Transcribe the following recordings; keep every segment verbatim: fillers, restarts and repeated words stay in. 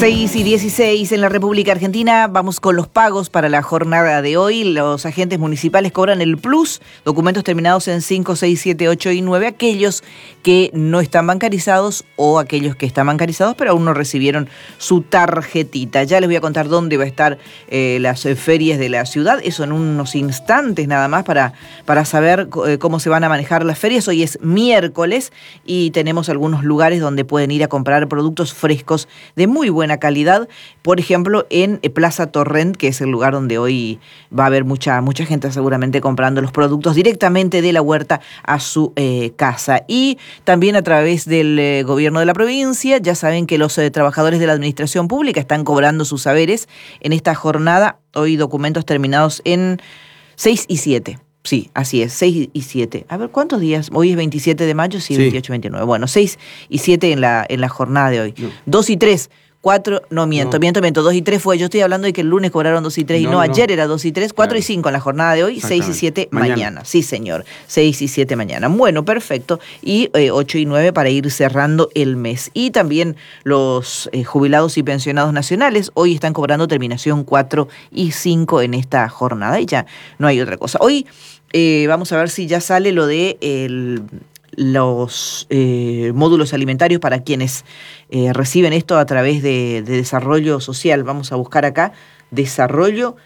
seis y dieciséis en la República Argentina. Vamos con los pagos para la jornada de hoy. Los agentes municipales cobran el plus, documentos terminados en cinco, seis, siete, ocho y nueve, aquellos que no están bancarizados o aquellos que están bancarizados pero aún no recibieron su tarjetita. Ya les voy a contar dónde va a estar eh, las eh, ferias de la ciudad, eso en unos instantes nada más para, para saber eh, cómo se van a manejar las ferias. Hoy es miércoles y tenemos algunos lugares donde pueden ir a comprar productos frescos de muy buena calidad, por ejemplo en Plaza Torrent, que es el lugar donde hoy va a haber mucha, mucha gente seguramente comprando los productos directamente de la huerta a su eh, casa. Y también a través del eh, gobierno de la provincia, ya saben que los eh, trabajadores de la administración pública están cobrando sus saberes en esta jornada, hoy documentos terminados en seis y siete. Sí, así es, seis y siete. A ver, ¿cuántos días? Hoy es veintisiete de mayo, sí, sí. veintiocho, veintinueve. Bueno, seis y siete en la, en la jornada de hoy. No. dos y tres, cuatro, no miento, no. miento, miento, dos y tres fue, yo estoy hablando de que el lunes cobraron dos y tres y no, no, ayer no. Era dos y tres, cuatro claro. y cinco en la jornada de hoy, seis y siete mañana. mañana. Sí, señor, seis y siete mañana. Bueno, perfecto. Y eh, ocho y nueve para ir cerrando el mes. Y también los eh, jubilados y pensionados nacionales hoy están cobrando terminación cuatro y cinco en esta jornada y ya no hay otra cosa. Hoy eh, vamos a ver si ya sale lo de el... los eh, módulos alimentarios para quienes eh, reciben esto a través de, de desarrollo social. Vamos a buscar acá desarrollo,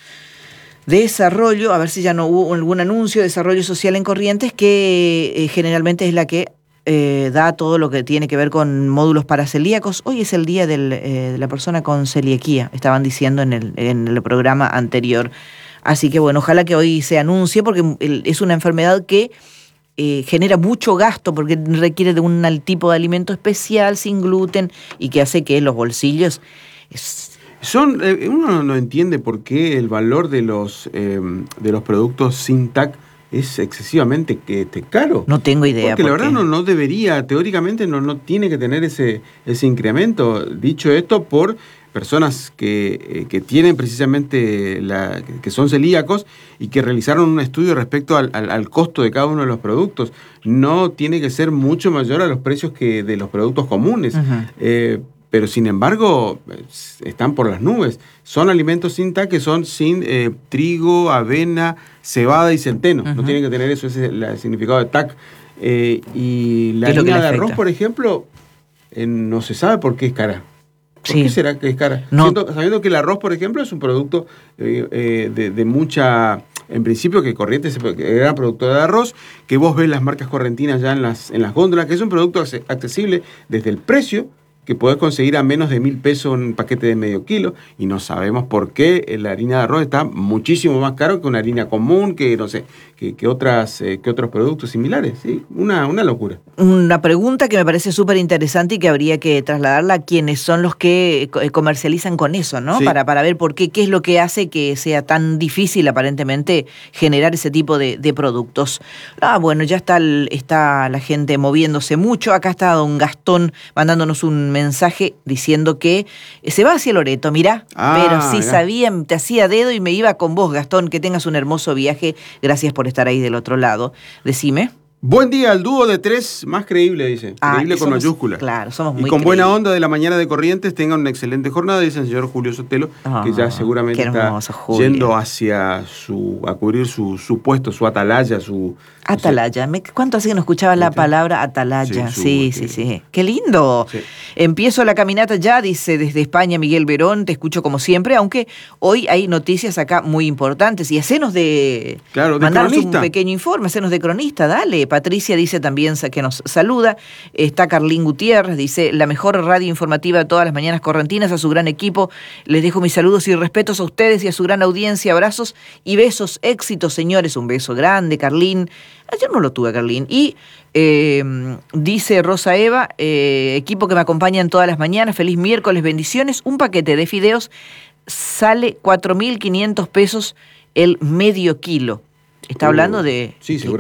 desarrollo, a ver si ya no hubo algún anuncio, desarrollo social en Corrientes, que eh, generalmente es la que eh, da todo lo que tiene que ver con módulos para celíacos. Hoy es el día del, eh, de la persona con celiaquía, estaban diciendo en el, en el programa anterior. Así que bueno, ojalá que hoy se anuncie, porque es una enfermedad que Eh, genera mucho gasto porque requiere de un tipo de alimento especial sin gluten y que hace que los bolsillos es... son eh, uno no entiende por qué el valor de los eh, de los productos sin T A C es excesivamente que, te caro. No tengo idea. Porque la verdad no, no debería, teóricamente no, no tiene que tener ese, ese incremento. Dicho esto, por personas que, eh, que tienen precisamente, la, que son celíacos y que realizaron un estudio respecto al, al, al costo de cada uno de los productos. No tiene que ser mucho mayor a los precios que de los productos comunes. Uh-huh. Eh, pero sin embargo, están por las nubes. Son alimentos sin T A C que son sin eh, trigo, avena, cebada y centeno. Uh-huh. No tienen que tener eso, ese es el significado de T A C. Eh, y la harina de arroz, por ejemplo, eh, no se sabe por qué es cara. ¿Por sí. qué será que es cara? No. Siento, sabiendo que el arroz, por ejemplo, es un producto eh, eh, de, de mucha... En principio, que Corrientes era productor de arroz, que vos ves las marcas correntinas ya en las, en las góndolas, que es un producto accesible desde el precio, que podés conseguir a menos de mil pesos un paquete de medio kilo, y no sabemos por qué la harina de arroz está muchísimo más caro que una harina común, que no sé, que, que, otras, eh, que otros productos similares. ¿Sí? Una, una locura. Una pregunta que me parece súper interesante y que habría que trasladarla a quienes son los que comercializan con eso, ¿no? Sí. Para, para ver por qué, qué es lo que hace que sea tan difícil aparentemente generar ese tipo de, de productos. Ah, bueno, ya está, el, está la gente moviéndose mucho. Acá está don Gastón mandándonos un mensaje diciendo que se va hacia Loreto, mirá, ah, pero si mirá. sabía, te hacía dedo y me iba con vos, Gastón, que tengas un hermoso viaje, gracias por estar ahí del otro lado. Decime. Buen día al dúo de tres, más creíble, dice. Ah, creíble con somos, mayúsculas. Claro, somos muy Y con creíbles. Buena onda de la mañana de Corrientes, tengan una excelente jornada, dice el señor Julio Sotelo, oh, que ya seguramente hermoso, está Julio. yendo hacia su, a cubrir su, su puesto, su atalaya, su... Atalaya, no sé. ¿Cuánto hace que no escuchaba la palabra atalaya? Sí, sí, sí, sí, sí. ¡Qué lindo! Sí. Empiezo la caminata ya, dice desde España Miguel Verón, te escucho como siempre, aunque hoy hay noticias acá muy importantes y hacenos de... Claro, de mandarnos cronista. Un pequeño informe, hacenos de cronista, dale. Patricia dice también que nos saluda. Está Carlín Gutiérrez, dice, la mejor radio informativa de todas las mañanas correntinas, a su gran equipo. Les dejo mis saludos y respetos a ustedes y a su gran audiencia. Abrazos y besos, éxitos, señores. Un beso grande, Carlín. Ayer no lo tuve, Carlín. Y eh, dice Rosa Eva, eh, equipo que me acompaña en todas las mañanas, feliz miércoles, bendiciones. Un paquete de fideos sale cuatro mil quinientos pesos el medio kilo. Está hablando de... Sí, seguro.